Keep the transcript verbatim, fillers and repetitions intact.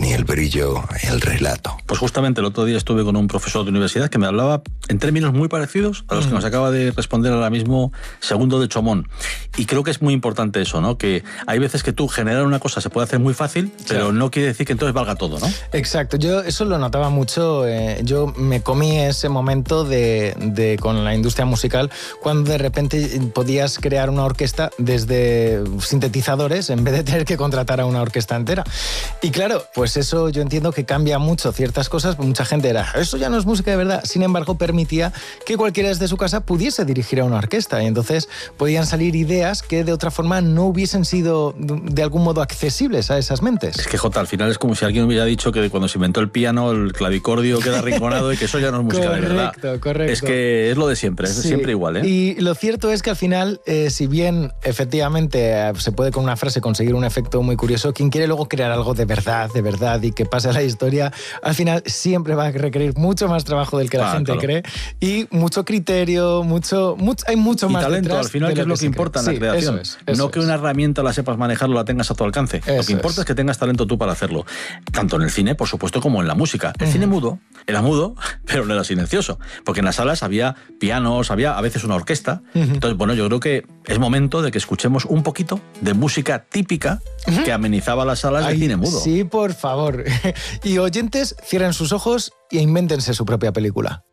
ni el brillo, el relato. Pues justamente el otro día estuve con un profesor de universidad que me hablaba en términos muy parecidos a los que nos acaba de responder ahora mismo Segundo de Chomón. Y creo que es muy importante eso, ¿no? Que hay veces que tú generar una cosa se puede hacer muy fácil, pero claro, no quiere decir que entonces valga todo, ¿no? Exacto, yo eso lo notaba mucho. Eh, yo me comí ese momento de, de con la industria musical cuando de repente podías crear una orquesta desde sintetizadores en vez de tener que contratar a una orquesta entera. Y claro, pues eso yo entiendo que cambia mucho ciertas cosas. Mucha gente era, eso ya no es música de verdad. Sin embargo, permitía que cualquiera desde su casa pudiese dirigir a una orquesta y entonces podían salir ideas que de otra forma no hubiesen sido de algún modo accesibles a esas mentes. Es que, Jota, al final es como si alguien hubiera dicho que cuando se inventó el piano, el clavicordio queda arrinconado y que eso ya no es música correcto, de verdad. Correcto, correcto. Es que es lo de siempre, es sí. siempre igual, ¿eh? Y lo cierto es que al final, eh, si bien efectivamente eh, se puede con una frase conseguir un efecto muy curioso, quien quiere luego crear algo de verdad, de verdad y que pase a la historia, al final siempre va a requerir mucho más trabajo del que la ah, gente claro. cree y mucho criterio, mucho, mucho hay mucho y más talento, detrás al final, de que es lo que, que importa cree. en la sí, creación. Eso es, eso no que una herramienta la sepas manejar o la tengas a tu alcance. Eso lo que importa es. es que tengas talento tú para hacerlo. Tanto en el cine, por supuesto, como en la música. El uh-huh. cine mudo era mudo, pero no era silencioso. Porque en las salas había pianos, había a veces una orquesta. Uh-huh. Entonces, bueno, yo creo que es momento de que escuchemos un poquito de música típica uh-huh. que amenizaba las salas Ay, de cine mudo. Sí, por favor. Y oyentes, cierren sus ojos e invéntense su propia película.